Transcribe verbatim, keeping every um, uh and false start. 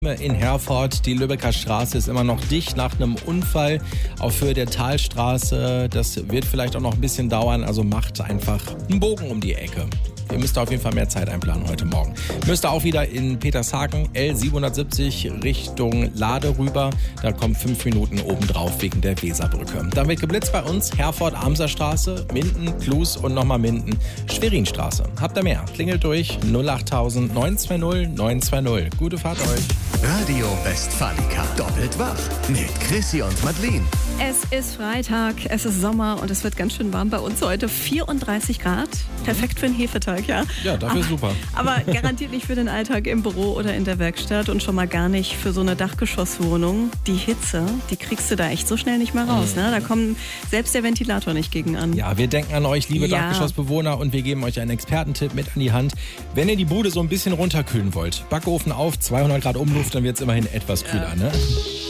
In Herford, die Lübecker Straße ist immer noch dicht nach einem Unfall auf Höhe der Talstraße. Das wird vielleicht auch noch ein bisschen dauern, also macht einfach einen Bogen um die Ecke. Ihr müsst auf jeden Fall mehr Zeit einplanen heute Morgen. Müsst ihr auch wieder in Petershagen, L siebenhundertsiebzig Richtung Lade rüber. Da kommt fünf Minuten obendrauf wegen der Weserbrücke. Dann wird geblitzt bei uns Herford, Amserstraße, Minden, Klus und nochmal Minden, Schwerinstraße. Habt ihr mehr? Klingelt durch null achttausend neun zwei null neun zwei null. Gute Fahrt euch. Radio Westfalica. Doppelt wach mit Chrissy und Madeleine. Es ist Freitag, es ist Sommer und es wird ganz schön warm bei uns heute. vierunddreißig Grad. Perfekt für einen Hefetag, ja? Ja, dafür aber, super. Aber garantiert nicht für den Alltag im Büro oder in der Werkstatt und schon mal gar nicht für so eine Dachgeschosswohnung. Die Hitze, die kriegst du da echt so schnell nicht mehr raus. Mhm. Ne? Da kommt selbst der Ventilator nicht gegen an. Ja, wir denken an euch, liebe ja. Dachgeschossbewohner, und wir geben euch einen Expertentipp mit an die Hand. Wenn ihr die Bude so ein bisschen runterkühlen wollt, Backofen auf, zweihundert Grad Umluft, dann wird es immerhin etwas kühler, ja. ne?